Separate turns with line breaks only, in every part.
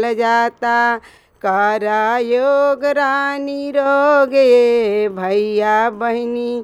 जाता करा योग रानी रोगे भैया बहनी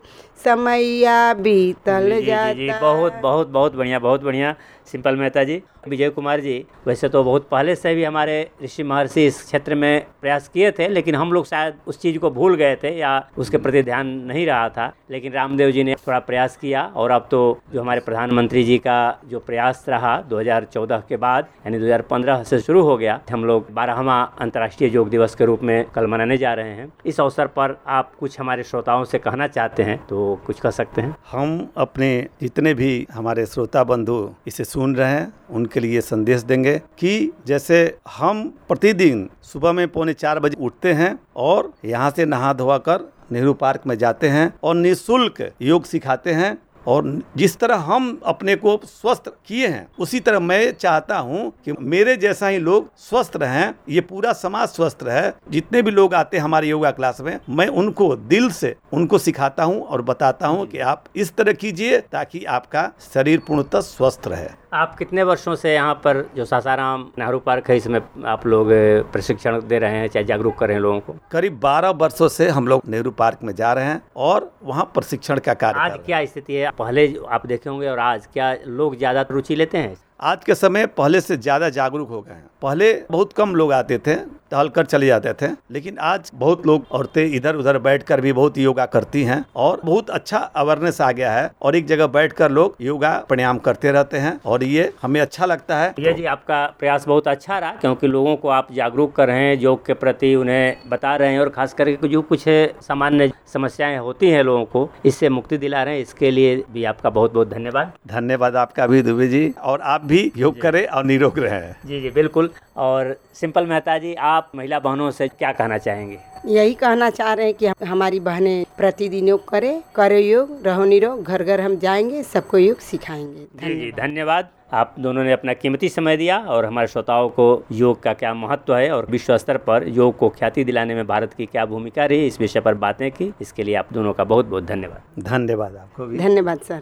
समैया बीतल जाता।
जी बहुत बहुत बहुत बढ़िया, बहुत बढ़िया सिंपल मेहता जी। विजय कुमार जी, वैसे तो बहुत पहले से भी हमारे ऋषि महर्षि इस क्षेत्र में प्रयास किए थे, लेकिन हम लोग शायद उस चीज़ को भूल गए थे या उसके प्रति ध्यान नहीं रहा था। लेकिन रामदेव जी ने थोड़ा प्रयास किया और अब तो जो हमारे प्रधानमंत्री जी का जो प्रयास रहा 2014 के बाद, यानी 2015 से शुरू हो गया, हम लोग 12वां अंतर्राष्ट्रीय योग दिवस के रूप में कल मनाने जा रहे हैं। इस अवसर पर आप कुछ हमारे श्रोताओं से कहना चाहते हैं तो कुछ कह सकते हैं।
हम अपने जितने भी हमारे श्रोता बंधु इसे सुन रहे हैं उनके लिए संदेश देंगे कि जैसे हम प्रतिदिन सुबह में 3:45 बजे उठते हैं और यहाँ से नहा धोआ कर नेहरू पार्क में जाते हैं और निःशुल्क योग सिखाते हैं, और जिस तरह हम अपने को स्वस्थ किए हैं उसी तरह मैं चाहता हूं कि मेरे जैसा ही लोग स्वस्थ रहें, ये पूरा समाज स्वस्थ रहे। जितने भी लोग आते हैं हमारे योगा क्लास में, मैं उनको दिल से उनको सिखाता हूं और बताता हूं कि आप इस तरह कीजिए ताकि आपका शरीर पूर्णतः स्वस्थ रहे।
आप कितने वर्षों से यहाँ पर जो सासाराम नेहरू पार्क है इसमें आप लोग प्रशिक्षण दे रहे हैं, चाहे जागरूक कर रहे हैं लोगों को?
करीब 12 वर्षों से हम लोग नेहरू पार्क में जा रहे हैं और वहाँ प्रशिक्षण का कार्य कर रहे हैं।
आज क्या स्थिति है? पहले आप देखे होंगे और आज क्या लोग ज़्यादा रुचि लेते हैं?
आज के समय पहले से ज़्यादा जागरूक हो गए हैं। पहले बहुत कम लोग आते थे, टहल कर चले जाते थे, लेकिन आज बहुत लोग, औरतें इधर उधर बैठकर भी बहुत योगा करती हैं और बहुत अच्छा अवेयरनेस आ गया है और एक जगह बैठकर लोग योगा प्राणायाम करते रहते हैं और ये हमें अच्छा लगता है।
भैया जी, आपका प्रयास बहुत अच्छा रहा क्योंकि लोगों को आप जागरूक कर रहे हैं, योग के प्रति उन्हें बता रहे हैं और खास करके जो कुछ सामान्य समस्याएं होती हैं लोगों को, इससे मुक्ति दिला रहे हैं। इसके लिए भी आपका बहुत बहुत धन्यवाद।
धन्यवाद आपका भी दुबे जी, और आप भी योग करें और निरोग रहें।
जी जी बिल्कुल। और सिंपल मेहता जी, आप महिला बहनों से क्या कहना चाहेंगे?
यही कहना चाह रहे हैं कि हमारी बहनें प्रतिदिन योग करे योग, रहो निरोग। घर घर हम जाएंगे, सबको योग सिखाएंगे।
जी जी धन्यवाद। आप दोनों ने अपना कीमती समय दिया और हमारे श्रोताओं को योग का क्या महत्व है और विश्व स्तर पर योग को ख्याति दिलाने में भारत की क्या भूमिका रही, इस विषय पर बातें की। इसके लिए आप दोनों का बहुत बहुत धन्यवाद।
धन्यवाद आपको भी।
धन्यवाद सर।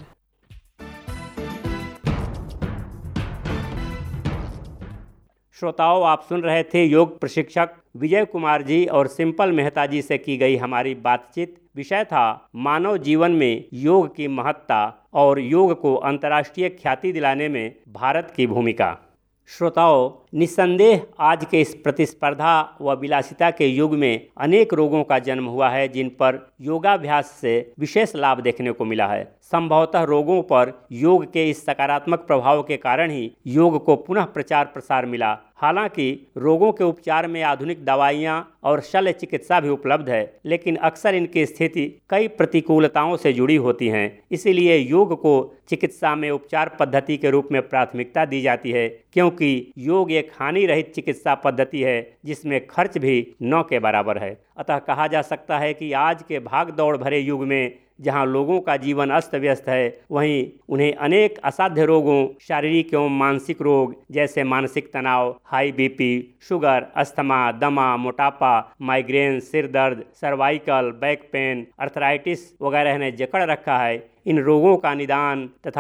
श्रोताओं, आप सुन रहे थे योग प्रशिक्षक विजय कुमार जी और सिंपल मेहता जी से की गई हमारी बातचीत। विषय था मानव जीवन में योग की महत्ता और योग को अंतर्राष्ट्रीय ख्याति दिलाने में भारत की भूमिका। श्रोताओं, निस्संदेह आज के इस प्रतिस्पर्धा व विलासिता के युग में अनेक रोगों का जन्म हुआ है जिन पर योगाभ्यास से विशेष लाभ देखने को मिला है। संभवतः रोगों पर योग के इस सकारात्मक प्रभाव के कारण ही योग को पुनः प्रचार प्रसार मिला। हालांकि रोगों के उपचार में आधुनिक दवाइयां और शल्य चिकित्सा भी उपलब्ध है, लेकिन अक्सर इनकी स्थिति कई प्रतिकूलताओं से जुड़ी होती हैं। इसीलिए योग को चिकित्सा में उपचार पद्धति के रूप में प्राथमिकता दी जाती है, क्योंकि योग एक हानि रहित चिकित्सा पद्धति है जिसमें खर्च भी न के बराबर है। अतः कहा जा सकता है कि आज के भाग दौड़ भरे युग में जहां लोगों का जीवन अस्त व्यस्त है, वहीं उन्हें अनेक असाध्य रोगों, शारीरिक एवं मानसिक रोग जैसे मानसिक तनाव, हाई बीपी, शुगर, अस्थमा, दमा, मोटापा, माइग्रेन, सिर दर्द, सर्वाइकल, बैक पेन, अर्थराइटिस वगैरह ने जकड़ रखा है। इन रोगों का निदान तथा